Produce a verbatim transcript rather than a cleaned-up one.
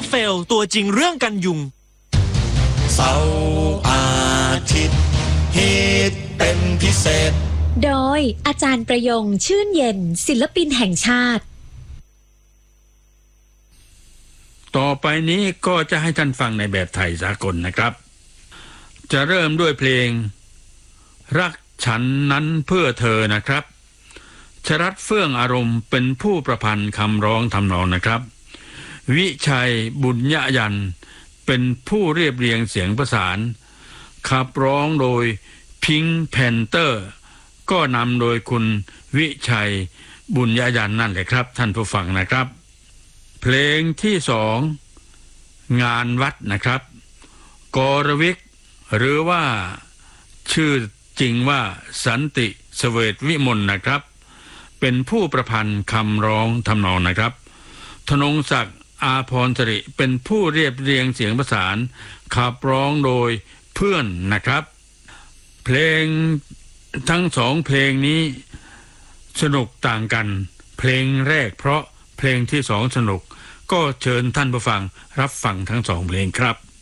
เฟลตัวจริงเรื่องกันยุงเสาร์อาทิตย์ฮิตเป็นพิเศษโดยอาจารย์ประยงชื่นเย็นศิลปินแห่งชาติต่อไปนี้ก็จะให้ท่านฟังในแบบไทยสากลนะครับจะเริ่มด้วยเพลงรักฉันนั้นเพื่อเธอนะครับชรัตน์เฟื่องอารมณ์เป็นผู้ประพันธ์คำร้องทำนองนะครับวิชัยบุญญยันต์เป็นผู้เรียบเรียงเสียงประสานขับร้องโดยพิงค์แพนเตอร์ก็นำโดยคุณวิชัยบุญญยันต์นั่นแหละครับท่านผู้ฟังนะครับเพลงที่สองงานวัดนะครับกรวิกหรือว่าชื่อจริงว่าสันติเสเวตวิมลนะครับเป็นผู้ประพันธ์คำร้องทำนองนะครับธนงศักดิ์อาภรณ์สิริเป็นผู้เรียบเรียงเสียงประสานขับร้องโดยเพื่อนนะครับเพลงทั้งสองเพลงนี้สนุกต่างกันเพลงแรกเพราะเพลงที่สองสนุกก็เชิญท่านผู้ฟังรับฟังทั้งสองเพลงครับ